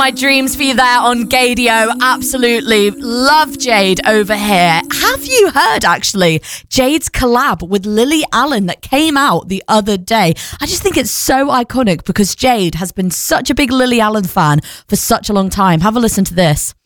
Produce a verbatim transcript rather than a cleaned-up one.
My dreams for you there on Gadio. Absolutely love Jade over here. Have you heard, actually, Jade's collab with Lily Allen that came out the other day? I just think it's so iconic because Jade has been such a big Lily Allen fan for such a long time. Have a listen to this.